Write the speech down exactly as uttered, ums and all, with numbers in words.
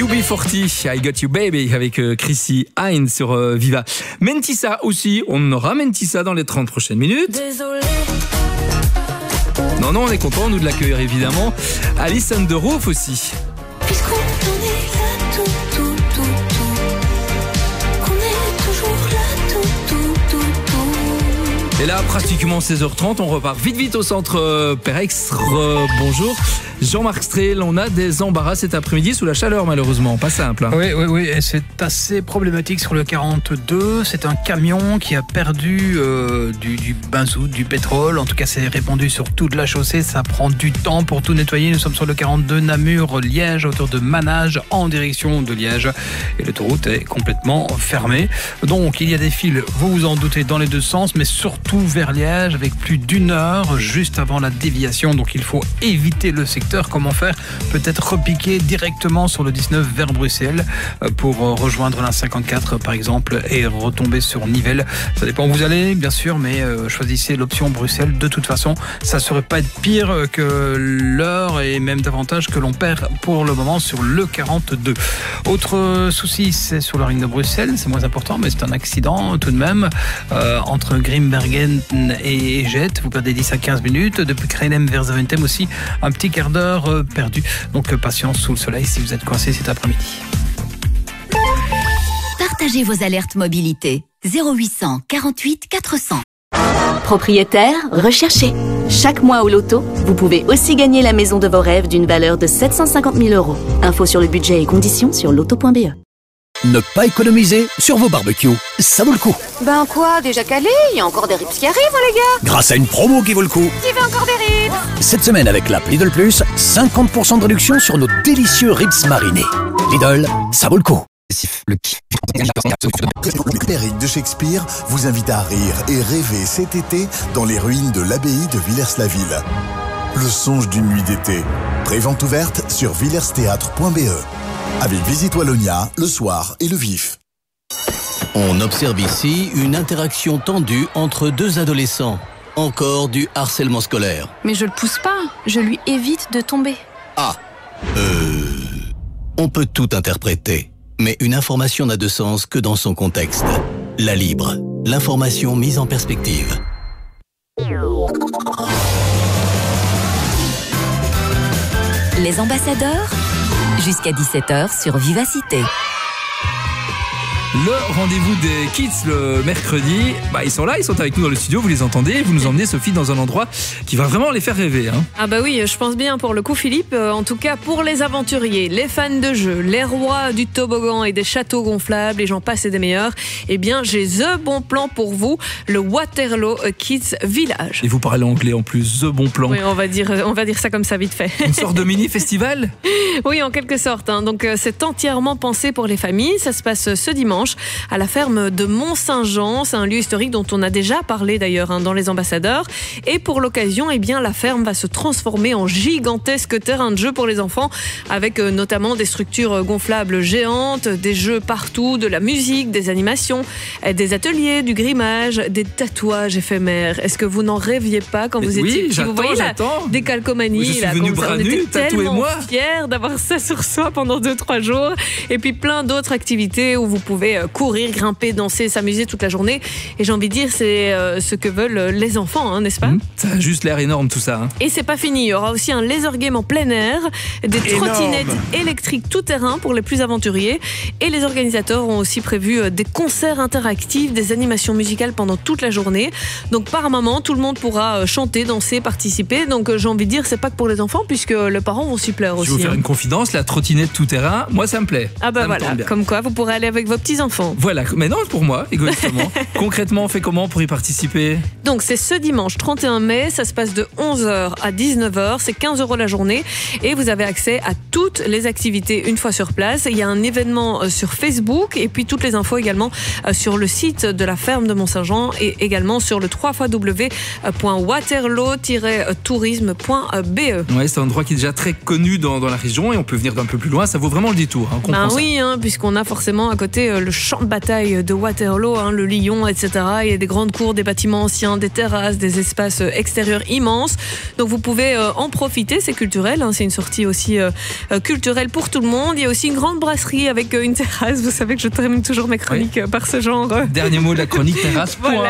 U B quarante, I Got You Baby, avec euh, Chrissy Hynde sur euh, Viva. Mentissa aussi, on aura Mentissa dans les trente prochaines minutes. Désolé. Non, non, on est content, nous, de l'accueillir, évidemment. Alice and the Roof aussi. Puisqu'on est là, tout, tout, tout, tout. Qu'on est toujours là, tout, tout, tout, tout. Et là, pratiquement seize heures trente, on repart vite, vite au centre euh, Perex. Re- bonjour. Jean-Marc Strel, on a des embarras cet après-midi sous la chaleur, malheureusement. Pas simple. Hein. Oui, oui, oui. Et c'est assez problématique sur le quarante-deux. C'est un camion qui a perdu euh, du, du benzout, du pétrole. En tout cas, c'est répandu sur toute la chaussée. Ça prend du temps pour tout nettoyer. Nous sommes sur le quarante-deux, Namur-Liège, à hauteur de Manage, en direction de Liège. Et l'autoroute est complètement fermée. Donc, il y a des files, vous vous en doutez, dans les deux sens, mais surtout vers Liège, avec plus d'une heure juste avant la déviation. Donc, il faut éviter le secteur. Comment faire? Peut-être repiquer directement sur le dix-neuf vers Bruxelles pour rejoindre l'A cinquante-quatre par exemple et retomber sur Nivelles. Ça dépend où vous allez bien sûr, mais choisissez l'option Bruxelles. De toute façon, ça ne saurait pas être pire que l'heure et même davantage que l'on perd pour le moment sur le quarante-deux. Autre souci, c'est sur la ligne de Bruxelles. C'est moins important, mais c'est un accident tout de même euh, entre Grimbergen et Jet. Vous perdez dix à quinze minutes. Depuis Kreinem vers Zaventem aussi, un petit quart d'heure perdu. Donc patience sous le soleil si vous êtes coincé cet après-midi. Partagez vos alertes mobilité. zéro huit cent quarante-huit quatre cents. Propriétaire, recherché. Chaque mois au loto, vous pouvez aussi gagner la maison de vos rêves d'une valeur de sept cent cinquante mille euros. Info sur le budget et conditions sur loto point b e. Ne pas économiser sur vos barbecues, ça vaut le coup. Ben quoi, déjà calé? Il y a encore des ribs qui arrivent, hein, les gars. Grâce à une promo qui vaut le coup. Qui veut encore des ribs? Cette semaine avec l'app Lidl Plus, cinquante pour cent de réduction sur nos délicieux ribs marinés. Lidl, ça vaut le coup. Le Eric de Shakespeare vous invite à rire et rêver cet été dans les ruines de l'abbaye de Villers-la-Ville. Le songe d'une nuit d'été. Prévente ouverte sur villers théâtre point b e. Avec Visite Wallonia, le soir et le vif. On observe ici une interaction tendue entre deux adolescents. Encore du harcèlement scolaire. Mais je le pousse pas, je lui évite de tomber. Ah, euh... On peut tout interpréter. Mais une information n'a de sens que dans son contexte. La Libre, l'information mise en perspective. Les ambassadeurs, jusqu'à dix-sept heures sur Vivacité. Le rendez-vous des kids le mercredi, bah ils sont là, ils sont avec nous dans le studio, vous les entendez, vous nous emmenez Sophie dans un endroit qui va vraiment les faire rêver. Hein. Ah bah oui, je pense bien pour le coup Philippe, euh, en tout cas pour les aventuriers, les fans de jeux, les rois du toboggan et des châteaux gonflables et j'en passe et des meilleurs, eh bien j'ai the bon plan pour vous, le Waterloo Kids Village. Et vous parlez anglais en plus, the bon plan. Oui, on va dire, on va dire ça comme ça vite fait. Une sorte de mini-festival? Oui, en quelque sorte. Hein. Donc c'est entièrement pensé pour les familles, ça se passe ce dimanche à la ferme de Mont-Saint-Jean. C'est un lieu historique dont on a déjà parlé d'ailleurs hein, dans les ambassadeurs. Et pour l'occasion, eh bien, la ferme va se transformer en gigantesque terrain de jeu pour les enfants avec euh, notamment des structures gonflables géantes, des jeux partout, de la musique, des animations, euh, des ateliers, du grimage, des tatouages éphémères. Est-ce que vous n'en rêviez pas quand Mais vous oui, étiez petit? Vous voyez là, des calcomanies. Je suis là, venu comme ça, bras on était nus, tellement tatouez-moi. fiers d'avoir ça sur soi pendant deux trois jours. Et puis plein d'autres activités où vous pouvez euh, courir, grimper, danser, s'amuser toute la journée. Et j'ai envie de dire, c'est euh, ce que veulent les enfants, hein, n'est-ce pas? Mmh, ça a juste l'air énorme tout ça. Hein. Et c'est pas fini, il y aura aussi un laser game en plein air, des Énorme. trottinettes électriques tout terrain pour les plus aventuriers. Et les organisateurs ont aussi prévu euh, des concerts interactifs, des animations musicales pendant toute la journée. Donc par moment, tout le monde pourra euh, chanter, danser, participer. Donc euh, j'ai envie de dire, c'est pas que pour les enfants, puisque les parents vont s'y plaire Je aussi. vais vous faire hein. une confidence, la trottinette tout terrain, moi ça me plaît. Ah bah Ça me voilà, tente bien. comme quoi vous pourrez aller avec vos petits-enfants. Voilà, mais non pour moi, égoïstement. Concrètement, on fait comment pour y participer? Donc c'est ce dimanche trente et un mai, ça se passe de onze heures à dix-neuf heures, c'est quinze euros la journée et vous avez accès à toutes les activités une fois sur place. Il y a un événement euh, sur Facebook et puis toutes les infos également euh, sur le site de la ferme de Mont-Saint-Jean et également sur le w w w point waterloo tiret tourisme point b e. Ouais, c'est un endroit qui est déjà très connu dans, dans la région et on peut venir d'un peu plus loin, ça vaut vraiment le détour. Hein, on comprend Ben ça. oui, hein, puisqu'on a forcément à côté euh, le champ de bataille de Waterloo, hein, le Lion, et cetera. Il y a des grandes cours, des bâtiments anciens, des terrasses, des espaces extérieurs immenses. Donc vous pouvez euh, en profiter, c'est culturel, hein, c'est une sortie aussi euh, culturelle pour tout le monde. Il y a aussi une grande brasserie avec euh, une terrasse. Vous savez que je termine toujours mes chroniques oui. par ce genre. Dernier mot de la chronique terrasse. Voilà.